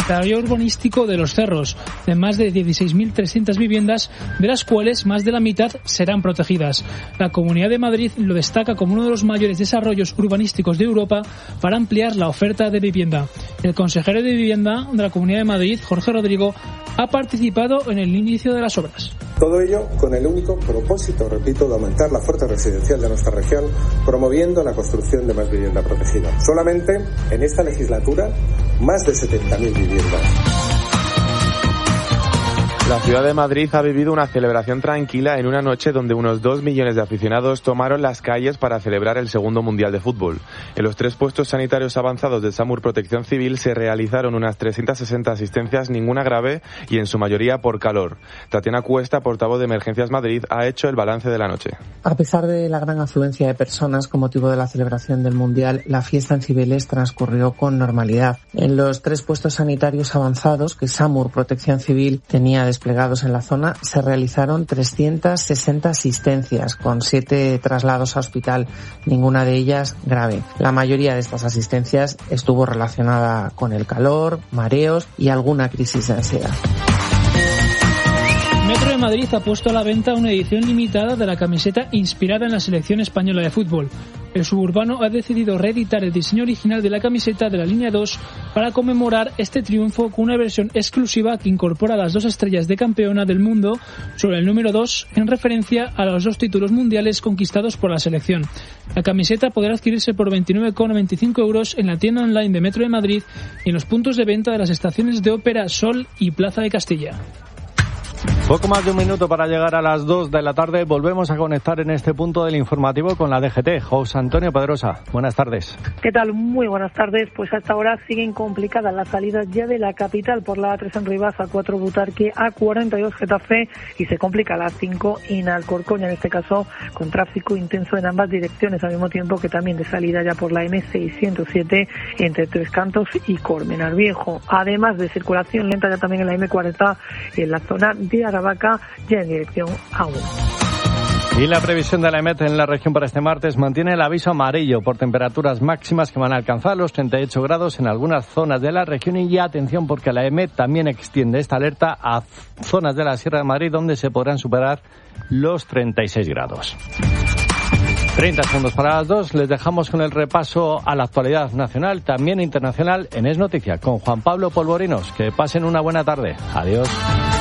inventario urbanístico de Los Cerros, de más de 16.300 viviendas, de las cuales más de la mitad serán protegidas. La Comunidad de Madrid lo destaca como uno de los mayores desarrollos urbanísticos de Europa para ampliar la oferta de vivienda. El consejero de Vivienda de la Comunidad de Madrid, Jorge Rodrigo, ha participado en el inicio de las obras. Todo ello con el único propósito, repito, de aumentar la oferta residencial de nuestra región, promoviendo la construcción de más vivienda protegida. Solamente en esta legislatura, más de 70.000 viviendas. La ciudad de Madrid ha vivido una celebración tranquila en una noche donde unos 2 millones de aficionados tomaron las calles para celebrar el segundo Mundial de Fútbol. En los 3 puestos sanitarios avanzados del SAMUR Protección Civil se realizaron unas 360 asistencias, ninguna grave y en su mayoría por calor. Tatiana Cuesta, portavoz de Emergencias Madrid, ha hecho el balance de la noche. A pesar de la gran afluencia de personas con motivo de la celebración del Mundial, la fiesta en Cibeles transcurrió con normalidad. En los 3 puestos sanitarios avanzados que SAMUR Protección Civil tenía desplegados en la zona, se realizaron 360 asistencias con 7 traslados a hospital, ninguna de ellas grave. La mayoría de estas asistencias estuvo relacionada con el calor, mareos y alguna crisis de ansiedad. Metro de Madrid ha puesto a la venta una edición limitada de la camiseta inspirada en la selección española de fútbol. El suburbano ha decidido reeditar el diseño original de la camiseta de la línea 2 para conmemorar este triunfo con una versión exclusiva que incorpora las 2 estrellas de campeona del mundo sobre el número 2 en referencia a los 2 títulos mundiales conquistados por la selección. La camiseta podrá adquirirse por 29,95 € en la tienda online de Metro de Madrid y en los puntos de venta de las estaciones de Ópera, Sol y Plaza de Castilla. Poco más de un minuto para llegar a las 2 de la tarde. Volvemos a conectar en este punto del informativo con la DGT. José Antonio Pedrosa, buenas tardes. ¿Qué tal? Muy buenas tardes. Pues hasta ahora siguen complicadas las salidas ya de la capital por la A3 en Rivas, A4 Butarque, A42 Getafe y se complica la A5 en Alcorcón, en este caso con tráfico intenso en ambas direcciones, al mismo tiempo que también de salida ya por la M607 entre Tres Cantos y Colmenar Viejo. Además de circulación lenta ya también en la M40 en la zona de Aravaca, ya en dirección A1. Y la previsión de la EMET en la región para este martes mantiene el aviso amarillo por temperaturas máximas que van a alcanzar los 38 grados en algunas zonas de la región. Y ya atención, porque la EMET también extiende esta alerta a zonas de la Sierra de Madrid donde se podrán superar los 36 grados. 30 segundos para las 2. Les dejamos con el repaso a la actualidad nacional, también internacional, en Es Noticia, con Juan Pablo Polvorinos. Que pasen una buena tarde. Adiós.